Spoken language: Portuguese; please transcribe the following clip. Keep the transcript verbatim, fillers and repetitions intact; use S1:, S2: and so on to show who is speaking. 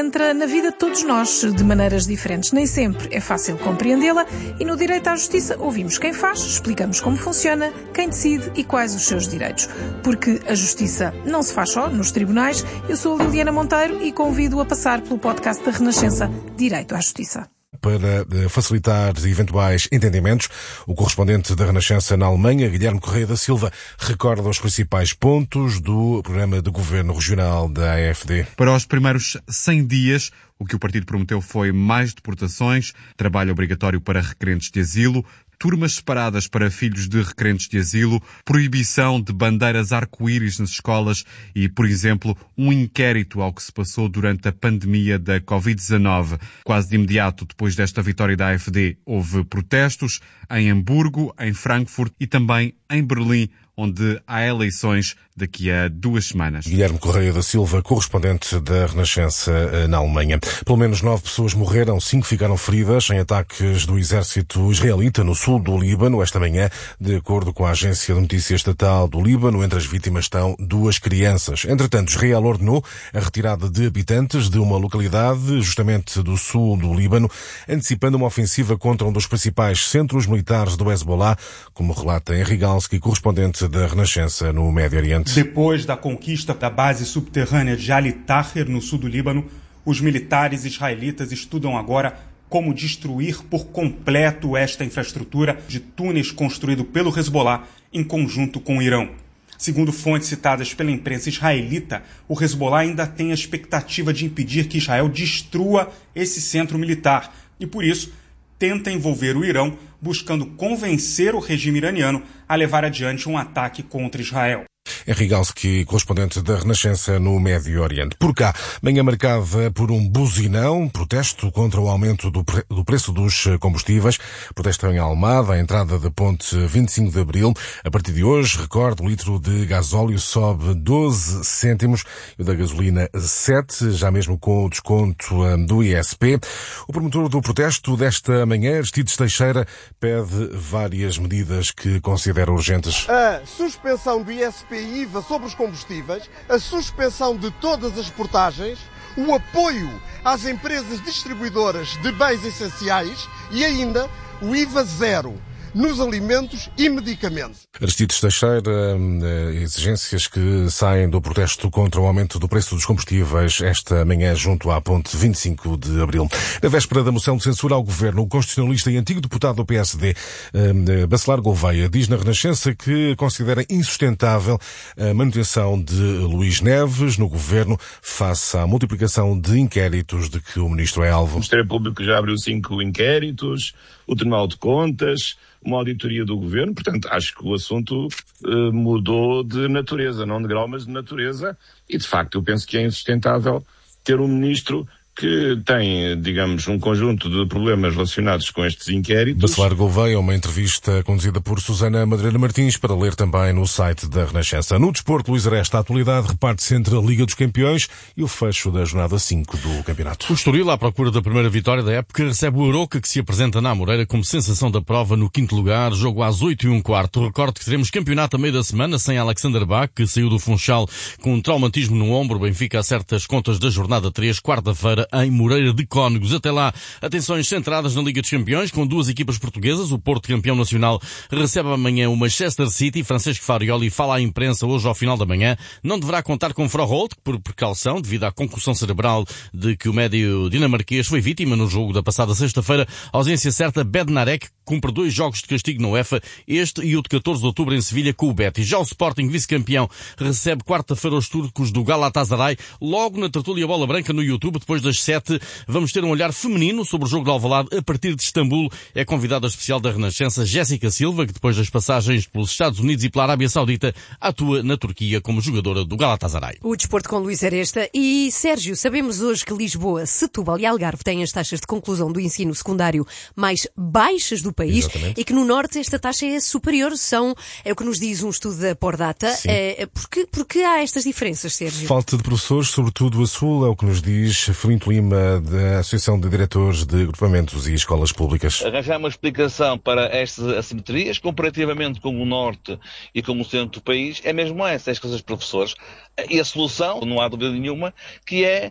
S1: Entra na vida de todos nós, de maneiras diferentes. Nem sempre é fácil compreendê-la e no direito à justiça ouvimos quem faz, explicamos como funciona, quem decide e quais os seus direitos. Porque a justiça não se faz só nos tribunais. Eu sou a Liliana Monteiro e convido a passar pelo podcast da Renascença Direito à Justiça.
S2: Para facilitar eventuais entendimentos, o correspondente da Renascença na Alemanha, Guilherme Correia da Silva, recorda os principais pontos do programa de governo regional da A F D.
S3: Para os primeiros cem dias, o que o partido prometeu foi mais deportações, trabalho obrigatório para requerentes de asilo, turmas separadas para filhos de requerentes de asilo, proibição de bandeiras arco-íris nas escolas e, por exemplo, um inquérito ao que se passou durante a pandemia da covid dezanove. Quase de imediato depois desta vitória da A F D, houve protestos em Hamburgo, em Frankfurt e também em Berlim, onde há eleições daqui a duas semanas.
S2: Guilherme Correia da Silva, correspondente da Renascença na Alemanha. Pelo menos nove pessoas morreram, cinco ficaram feridas em ataques do exército israelita no sul do Líbano esta manhã, de acordo com a agência de notícias estatal do Líbano. Entre as vítimas estão duas crianças. Entretanto, Israel ordenou a retirada de habitantes de uma localidade justamente do sul do Líbano, antecipando uma ofensiva contra um dos principais centros militares do Hezbollah, como relata Henry Galski, correspondente da Renascença no Médio Oriente.
S4: Depois da conquista da base subterrânea de Ali-Tahrir, no sul do Líbano, os militares israelitas estudam agora como destruir por completo esta infraestrutura de túneis construído pelo Hezbollah em conjunto com o Irão. Segundo fontes citadas pela imprensa israelita, o Hezbollah ainda tem a expectativa de impedir que Israel destrua esse centro militar e, por isso, tenta envolver o Irão, buscando convencer o regime iraniano a levar adiante um ataque contra Israel.
S2: Henry Galski, correspondente da Renascença no Médio Oriente. Por cá, manhã marcada por um buzinão, protesto contra o aumento do, pre- do preço dos combustíveis. Protesto em Almada, à entrada da ponte vinte e cinco de Abril. A partir de hoje, recorde, o litro de gasóleo sobe doze cêntimos e o da gasolina sete, já mesmo com o desconto do I S P. O promotor do protesto desta manhã, Aristides Teixeira, pede várias medidas que considera urgentes.
S5: A suspensão do I S P e I V A sobre os combustíveis, a suspensão de todas as portagens, o apoio às empresas distribuidoras de bens essenciais e ainda o I V A zero nos alimentos e medicamentos.
S2: Aristides Teixeira, exigências que saem do protesto contra o aumento do preço dos combustíveis esta manhã junto à ponte vinte e cinco de Abril. Na véspera da moção de censura ao governo, o constitucionalista e antigo deputado do P S D, Bacelar Gouveia, diz na Renascença que considera insustentável a manutenção de Luís Neves no governo face à multiplicação de inquéritos de que o ministro é alvo.
S6: O Ministério Público já abriu cinco inquéritos, o Tribunal de Contas, uma auditoria do governo, portanto, acho que o assunto uh, mudou de natureza, não de grau, mas de natureza, e de facto eu penso que é insustentável ter um ministro que tem, digamos, um conjunto de problemas relacionados com estes inquéritos.
S2: Bacelar Gouveia, uma entrevista conduzida por Susana Madureira Martins, para ler também no site da Renascença. No desporto, Luís Aresta, a atualidade reparte-se entre a Liga dos Campeões e o fecho da jornada cinco do campeonato.
S7: O Estoril, à procura da primeira vitória da época, recebe o Arouca, que se apresenta na Amoreira como sensação da prova no quinto lugar, jogo às oito e um quarto. Recordo que teremos campeonato a meio da semana sem Alexander Bach, que saiu do Funchal com um traumatismo no ombro. Benfica acerta as contas da jornada três, quarta-feira, em Moreira de Cónegos. Até lá, atenções centradas na Liga dos Campeões, com duas equipas portuguesas. O Porto, campeão nacional, recebe amanhã o Manchester City. Francesco Farioli fala à imprensa hoje ao final da manhã. Não deverá contar com Froholt, por precaução, devido à concussão cerebral de que o médio dinamarquês foi vítima no jogo da passada sexta-feira. Ausência certa, Bednarek cumpre dois jogos de castigo na UEFA, este e o de catorze de outubro em Sevilha com o Betis. Já o Sporting, vice-campeão, recebe quarta-feira os turcos do Galatasaray, logo na tertúlia Bola Branca no YouTube, depois das sete. Vamos ter um olhar feminino sobre o jogo de Alvalade a partir de Istambul. É convidada especial da Renascença Jéssica Silva, que depois das passagens pelos Estados Unidos e pela Arábia Saudita, atua na Turquia como jogadora do Galatasaray.
S8: O desporto com Luís Aresta. E, Sérgio, sabemos hoje que Lisboa, Setúbal e Algarve têm as taxas de conclusão do ensino secundário mais baixas do país. Exatamente. E que no Norte esta taxa é superior. São, é o que nos diz um estudo da Pordata. É, porque, porque há estas diferenças, Sérgio?
S2: Falta de professores, sobretudo a Sul, é o que nos diz Filinto Lima, da Associação de Diretores de Agrupamentos e Escolas Públicas.
S9: Arranjar uma explicação para estas assimetrias, comparativamente com o Norte e com o Centro do país, é mesmo essa, é a escassez de professores. E a solução, não há dúvida nenhuma, que é